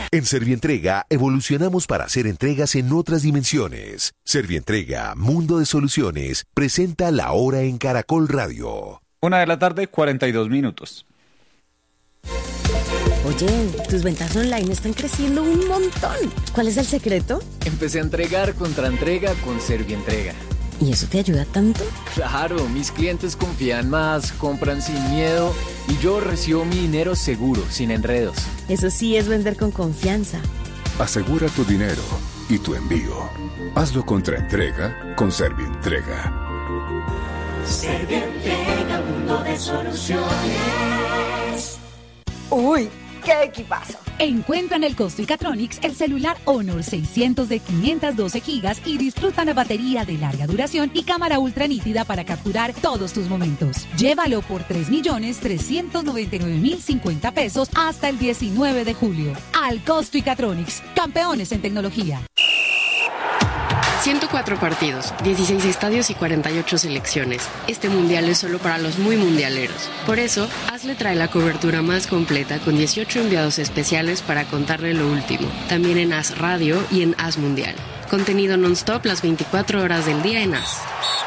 En Servientrega evolucionamos para hacer entregas en otras dimensiones. Servientrega, Mundo de Soluciones, presenta La Hora en Caracol Radio. 1:42 p.m. Oye, tus ventas online están creciendo un montón. ¿Cuál es el secreto? Empecé a entregar contra entrega con Servientrega. ¿Y eso te ayuda tanto? Claro, mis clientes confían más, compran sin miedo y yo recibo mi dinero seguro, sin enredos. Eso sí es vender con confianza. Asegura tu dinero y tu envío. Hazlo contra entrega con Servientrega. Servientrega, mundo de soluciones. ¡Uy! ¡Qué equipazo! Encuentra en el Costo-Icatronics el celular Honor 600 de 512 gigas y disfruta la batería de larga duración y cámara ultra nítida para capturar todos tus momentos. Llévalo por 3.399.050 pesos hasta el 19 de julio. Al Costo-Icatronics, campeones en tecnología. 104 partidos, 16 estadios y 48 selecciones. Este mundial es solo para los muy mundialeros. Por eso, ASLE trae la cobertura más completa con 18 enviados especiales para contarle lo último. También en AS Radio y en AS Mundial. Contenido non-stop las 24 horas del día en AS.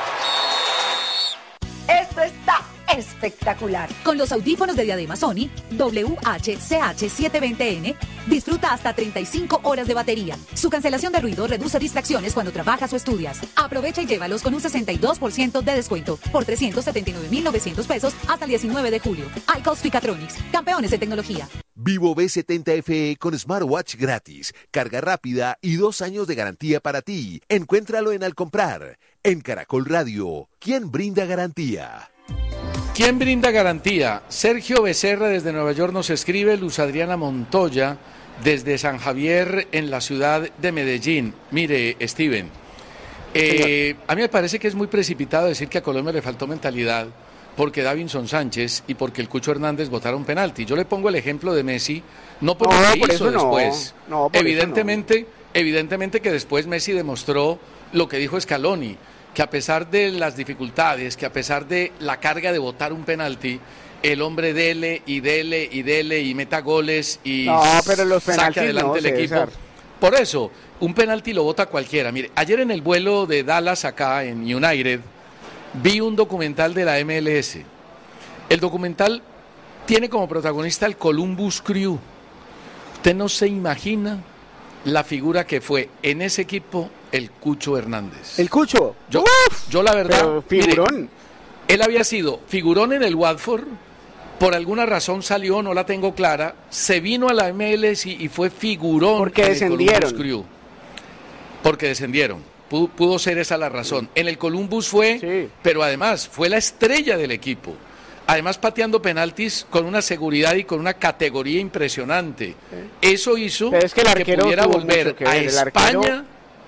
Esto está espectacular. Con los audífonos de diadema Sony WH-CH720N, disfruta hasta 35 horas de batería. Su cancelación de ruido reduce distracciones cuando trabajas o estudias. Aprovecha y llévalos con un 62% de descuento por 379.900 pesos hasta el 19 de julio. Al Costo-Icatronics, campeones de tecnología. Vivo V70 FE con smartwatch gratis, carga rápida y 2 años de garantía para ti. Encuéntralo en Al Comprar. En Caracol Radio, ¿quién brinda garantía? ¿Quién brinda garantía? Sergio Becerra desde Nueva York nos escribe, Luz Adriana Montoya desde San Javier en la ciudad de Medellín. Mire, Steven, a mí me parece que es muy precipitado decir que a Colombia le faltó mentalidad porque Davinson Sánchez y porque el Cucho Hernández botaron penalti. Yo le pongo el ejemplo de Messi, no por lo que hizo después. Evidentemente que después Messi demostró lo que dijo Scaloni, que a pesar de las dificultades, que a pesar de la carga de botar un penalti, el hombre dele y meta goles y pero los saque adelante el equipo. César. Por eso, un penalti lo bota cualquiera. Mire, ayer en el vuelo de Dallas acá en United, vi un documental de la MLS. El documental tiene como protagonista el Columbus Crew. Usted no se imagina la figura que fue en ese equipo el Cucho Hernández. ¿El Cucho? Yo la verdad, pero figurón. Mire, él había sido figurón en el Watford, por alguna razón salió, no la tengo clara, se vino a la MLS y fue figurón porque en descendieron. El Columbus Crew. Porque descendieron. Pudo ser esa la razón. En el Columbus fue, pero además fue la estrella del equipo. Además pateando penaltis con una seguridad y con una categoría impresionante. Eso hizo que pudiera volver a España.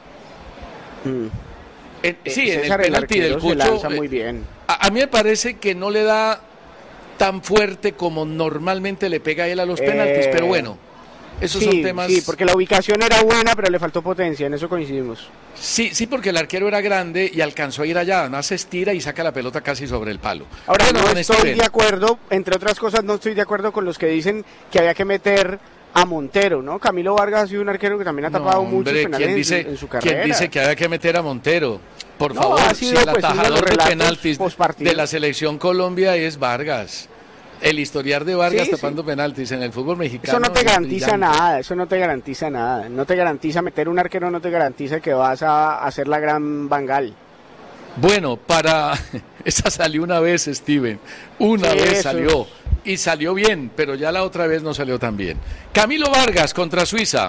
En el penalti del Cucho. Muy bien. A mí me parece que no le da tan fuerte como normalmente le pega a él a los penaltis, pero bueno, esos son temas. Sí, porque la ubicación era buena, pero le faltó potencia, en eso coincidimos. Sí, porque el arquero era grande y alcanzó a ir allá, además se estira y saca la pelota casi sobre el palo. Ahora, no estoy de acuerdo, entre otras cosas, no estoy de acuerdo con los que dicen que había que meter a Montero, ¿no? Camilo Vargas ha sido un arquero que también ha tapado muchos penales en su carrera. ¿Quién dice que había que meter a Montero? Por favor, si el atajador de penaltis de la selección Colombia es Vargas. El historial de Vargas tapando penaltis en el fútbol mexicano. Eso no te garantiza nada, No te garantiza meter un arquero, no te garantiza que vas a hacer la gran Bangal. Bueno, esa salió una vez, Steven. Una vez salió. Y salió bien, pero ya la otra vez no salió tan bien. Camilo Vargas contra Suiza.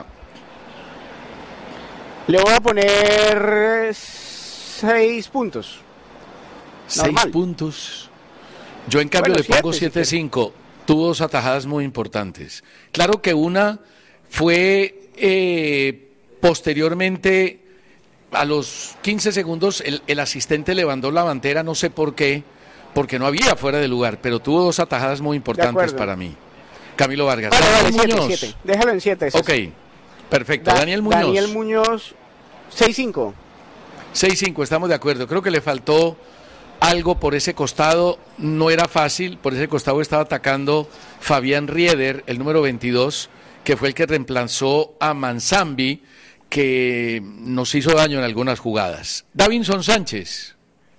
Le voy a poner 6 puntos. 6 puntos. Yo en cambio le pongo 7-5. Tuvo 2 atajadas muy importantes. Claro que una fue posteriormente, a los 15 segundos, el asistente levantó la bandera, no sé por qué, porque no había fuera de lugar, pero tuvo 2 atajadas muy importantes para mí. Camilo Vargas. Siete. Déjalo en 7. Ok, perfecto. Daniel Muñoz, 6-5. 6-5, estamos de acuerdo. Creo que le faltó algo por ese costado, no era fácil, por ese costado estaba atacando Fabián Rieder, el número 22, que fue el que reemplazó a Manzambi, que nos hizo daño en algunas jugadas. Davinson Sánchez.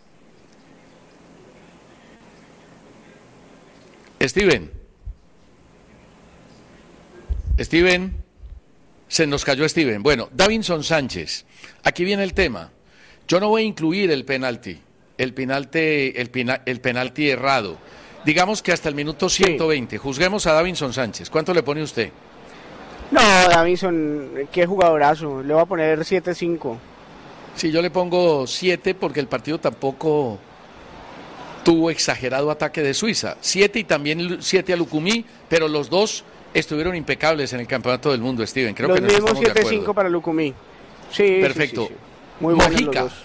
Steven, se nos cayó Steven. Bueno, Davinson Sánchez, aquí viene el tema. Yo no voy a incluir el penalti errado. Digamos que hasta el minuto 120. Sí. Juzguemos a Davinson Sánchez. ¿Cuánto le pone usted? No, Davinson, qué jugadorazo. Le voy a poner 7-5. Sí, yo le pongo 7 porque el partido tampoco tuvo exagerado ataque de Suiza. 7 y también 7 a Lucumí, pero los dos estuvieron impecables en el Campeonato del Mundo, Steven. Creo que nos estamos de acuerdo. 7-5 para Lucumí. Sí, perfecto. Sí. Muy buenos Mojica. los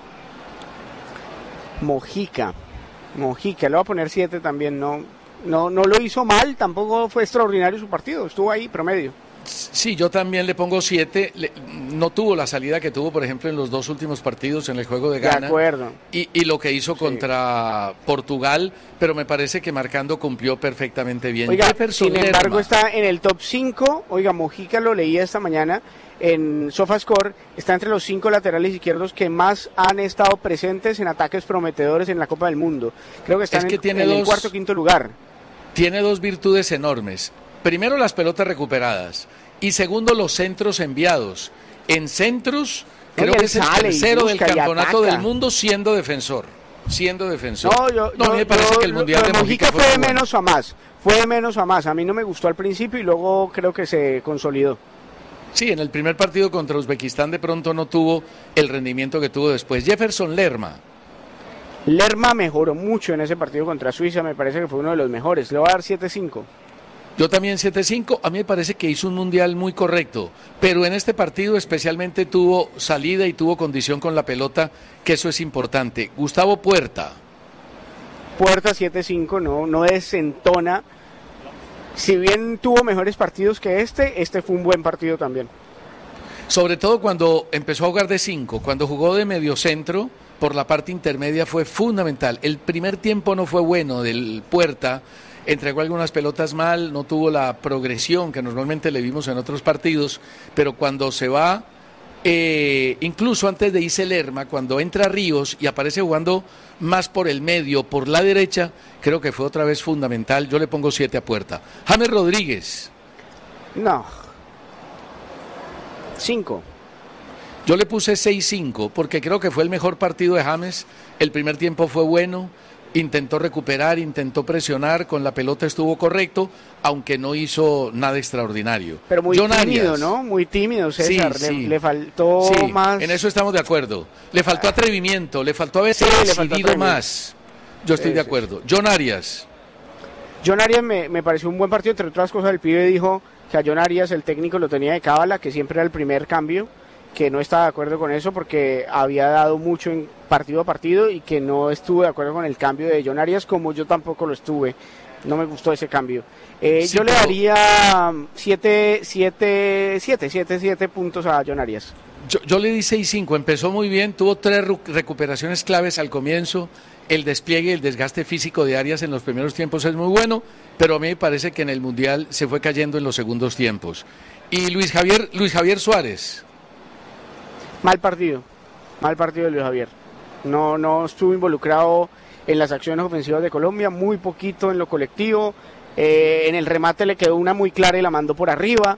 dos. Mojica, le voy a poner 7 también. No lo hizo mal, tampoco fue extraordinario su partido. Estuvo ahí, promedio. Sí, yo también le pongo 7. No tuvo la salida que tuvo, por ejemplo, en los 2 últimos partidos en el juego de Ghana. De acuerdo. Y lo que hizo contra Portugal, pero me parece que marcando cumplió perfectamente bien. Oiga, sin embargo, está en el top 5. Oiga, Mojica lo leía esta mañana en SofaScore. Está entre los 5 laterales izquierdos que más han estado presentes en ataques prometedores en la Copa del Mundo. Creo que está en el cuarto o quinto lugar. Tiene 2 virtudes enormes. Primero, las pelotas recuperadas. Y segundo, los centros enviados. En centros, creo que es el tercero del campeonato del mundo siendo defensor. No, a mí me parece que el Mundial de Mojica fue de menos a más. Fue de menos a más. A mí no me gustó al principio y luego creo que se consolidó. Sí, en el primer partido contra Uzbekistán de pronto no tuvo el rendimiento que tuvo después. Jefferson Lerma mejoró mucho en ese partido contra Suiza. Me parece que fue uno de los mejores. Le voy a dar 7-5. Yo también 7-5, a mí me parece que hizo un mundial muy correcto, pero en este partido especialmente tuvo salida y tuvo condición con la pelota, que eso es importante. Gustavo Puerta 7-5, no desentona. Si bien tuvo mejores partidos que este fue un buen partido también. Sobre todo cuando empezó a jugar de 5, cuando jugó de mediocentro, por la parte intermedia fue fundamental. El primer tiempo no fue bueno del Puerta, entregó algunas pelotas mal, no tuvo la progresión que normalmente le vimos en otros partidos, pero cuando se va, incluso antes de irse Lerma, cuando entra Ríos y aparece jugando más por el medio, por la derecha, creo que fue otra vez fundamental. Yo le pongo 7 a Puerta. James Rodríguez. No. 5. Yo le puse 6-5 porque creo que fue el mejor partido de James. El primer tiempo fue bueno. Intentó recuperar, intentó presionar, con la pelota estuvo correcto, aunque no hizo nada extraordinario. Pero muy tímido, ¿no? Muy tímido, César. Sí. Le faltó más. En eso estamos de acuerdo. Le faltó atrevimiento, le faltó haberse decidido más. Yo estoy de acuerdo. John Arias me pareció un buen partido, entre otras cosas. El pibe dijo que a John Arias el técnico lo tenía de cábala, que siempre era el primer cambio, que no estaba de acuerdo con eso porque había dado mucho en partido a partido y que no estuve de acuerdo con el cambio de John Arias, como yo tampoco lo estuve. No me gustó ese cambio. Yo le daría 7 puntos a John Arias. Yo le di 6-5, empezó muy bien, tuvo 3 recuperaciones claves al comienzo. El despliegue y el desgaste físico de Arias en los primeros tiempos es muy bueno, pero a mí me parece que en el Mundial se fue cayendo en los segundos tiempos. Y Luis Javier Suárez. Mal partido de Luis Javier. No estuvo involucrado en las acciones ofensivas de Colombia, muy poquito en lo colectivo. En el remate le quedó una muy clara y la mandó por arriba.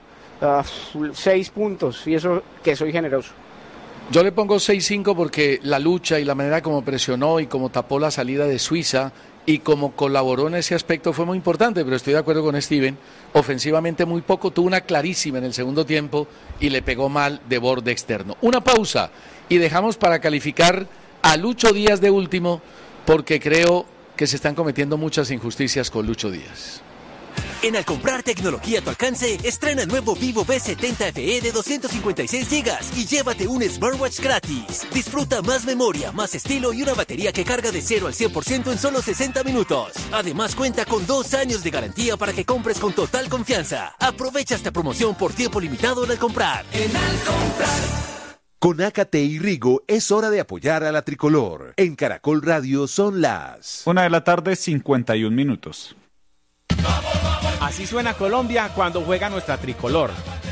6 puntos, y eso que soy generoso. Yo le pongo 6-5 porque la lucha y la manera como presionó y como tapó la salida de Suiza y como colaboró en ese aspecto fue muy importante, pero estoy de acuerdo con Steven, ofensivamente muy poco, tuvo una clarísima en el segundo tiempo y le pegó mal de borde externo. Una pausa y dejamos para calificar a Lucho Díaz de último, porque creo que se están cometiendo muchas injusticias con Lucho Díaz. En Al Comprar Tecnología a tu alcance, estrena el nuevo Vivo V70 FE de 256 GB y llévate un smartwatch gratis. Disfruta más memoria, más estilo y una batería que carga de 0 al 100% en solo 60 minutos. Además, cuenta con 2 años de garantía para que compres con total confianza. Aprovecha esta promoción por tiempo limitado en Al Comprar. En Al Comprar. Con Ácate y Rigo es hora de apoyar a la tricolor. En Caracol Radio son las 1:51 p.m. Así suena Colombia cuando juega nuestra tricolor.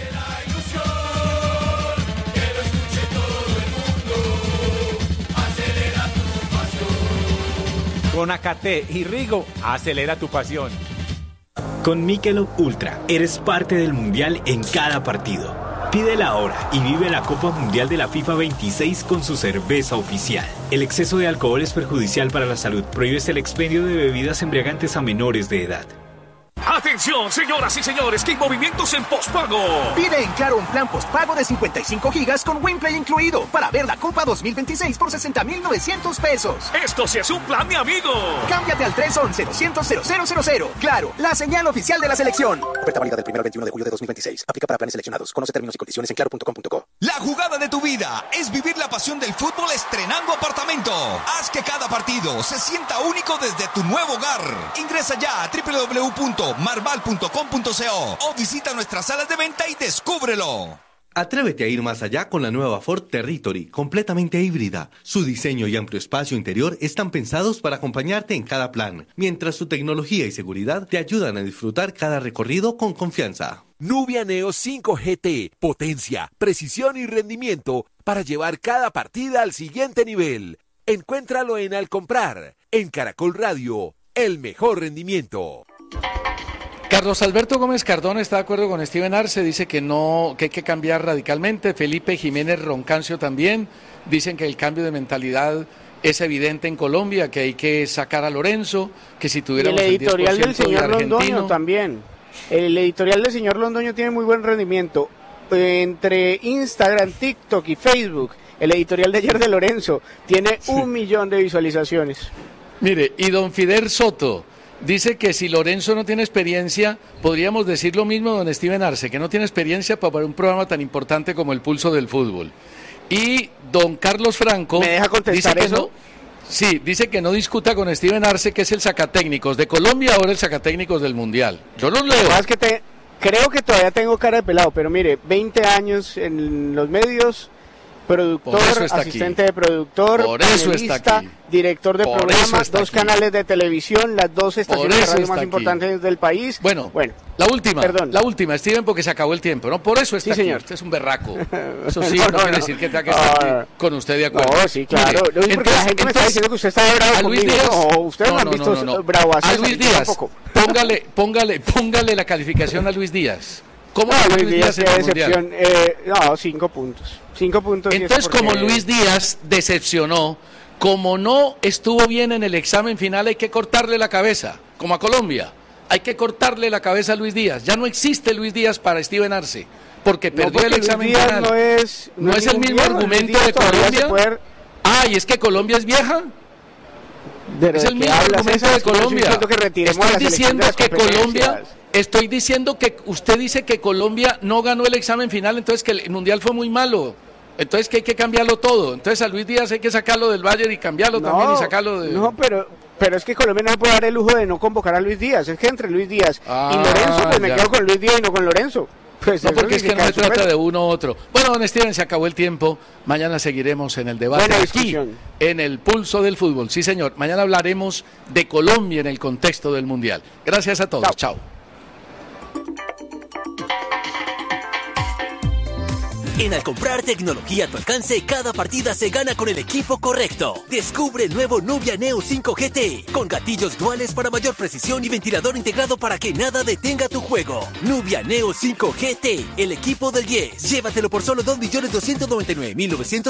Con Acate y Rigo, acelera tu pasión. Con Michelob Ultra, eres parte del Mundial en cada partido. Pídela ahora y vive la Copa Mundial de la FIFA 26 con su cerveza oficial. El exceso de alcohol es perjudicial para la salud. Prohíbes el expendio de bebidas embriagantes a menores de edad. ¡Atención, señoras y señores! ¡Que hay movimientos en postpago! Pide en Claro un plan postpago de 55 gigas con WinPlay incluido para ver la Copa 2026 por 60,900 pesos. ¡Esto sí es un plan, mi amigo! Cámbiate al 311-200-0000. Claro, la señal oficial de la selección. Oferta válida del 1 al 21 de julio de 2026. Aplica para planes seleccionados. Conoce términos y condiciones en claro.com.co. La jugada de tu vida es vivir la pasión del fútbol estrenando apartamento. Haz que cada partido se sienta único desde tu nuevo hogar. Ingresa ya a www.marval.com.co o visita nuestras salas de venta y descúbrelo. Atrévete a ir más allá con la nueva Ford Territory, completamente híbrida. Su diseño y amplio espacio interior están pensados para acompañarte en cada plan, mientras su tecnología y seguridad te ayudan a disfrutar cada recorrido con confianza. Nubia Neo 5 GT, potencia, precisión y rendimiento para llevar cada partida al siguiente nivel. Encuéntralo en Al Comprar, en Caracol Radio, el mejor rendimiento. Carlos Alberto Gómez Cardona está de acuerdo con Steven Arce, dice que hay que cambiar radicalmente. Felipe Jiménez Roncancio también, dicen que el cambio de mentalidad es evidente en Colombia, que hay que sacar a Lorenzo, que si tuviéramos el editorial el 10% del señor Londoño también. El editorial del señor Londoño tiene muy buen rendimiento. Entre Instagram, TikTok y Facebook, el editorial de ayer de Lorenzo tiene 1 millón de visualizaciones. Mire, y don Fidel Soto dice que si Lorenzo no tiene experiencia, podríamos decir lo mismo de don Steven Arce, que no tiene experiencia para un programa tan importante como El Pulso del Fútbol. Y don Carlos Franco ¿me deja contestar dice que eso? Dice que no discuta con Steven Arce, que es el sacatécnicos de Colombia, ahora el sacatécnicos del Mundial. Yo los leo. Es que creo que todavía tengo cara de pelado, pero mire, 20 años en los medios, productor, asistente de productor, periodista, director de programas, 2 canales de televisión, las 2 estaciones de radio más importantes del país. Bueno, la última, Steven, porque se acabó el tiempo, ¿no? Por eso está aquí. Señor. Usted es un berraco. Eso sí, no quiere decir que tenga que estar con usted de acuerdo. No, sí, claro. Mire, porque la gente me está diciendo que usted está bravo a Luis conmigo. Díaz, no, ustedes no han visto bravo así. A Luis Díaz, póngale la calificación a Luis Díaz. ¿Cómo Luis Díaz tiene decepción? 5 puntos. 5 puntos. Entonces, como Luis Díaz decepcionó, como no estuvo bien en el examen final, hay que cortarle la cabeza, como a Colombia. Hay que cortarle la cabeza a Luis Díaz. Ya no existe Luis Díaz para Steven Arce, porque perdió el examen final. No es el mismo argumento de Colombia. Y es que Colombia es vieja. Es el mismo argumento de Colombia. Estoy diciendo que usted dice que Colombia no ganó el examen final, entonces que el Mundial fue muy malo. Entonces que hay que cambiarlo todo. Entonces a Luis Díaz hay que sacarlo del Bayern y cambiarlo también y sacarlo de... No, pero es que Colombia no se puede dar el lujo de no convocar a Luis Díaz. Es que entre Luis Díaz y Lorenzo, pues me quedo con Luis Díaz y no con Lorenzo. Pues no, porque es que no se trata de uno u otro. Bueno, don Steven, se acabó el tiempo. Mañana seguiremos en el debate aquí, en el Pulso del Fútbol. Sí, señor. Mañana hablaremos de Colombia en el contexto del Mundial. Gracias a todos. Chao. En Al Comprar tecnología a tu alcance, cada partida se gana con el equipo correcto. Descubre el nuevo Nubia Neo 5 GT, con gatillos duales para mayor precisión y ventilador integrado para que nada detenga tu juego. Nubia Neo 5 GT, el equipo del 10. Llévatelo por solo 2.299.900